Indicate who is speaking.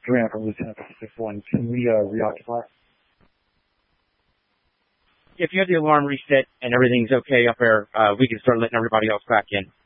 Speaker 1: Grant from Lieutenant Pacific 1. Can we reoccupy?
Speaker 2: If you have the alarm reset and everything's okay up there, we can start letting everybody else back in.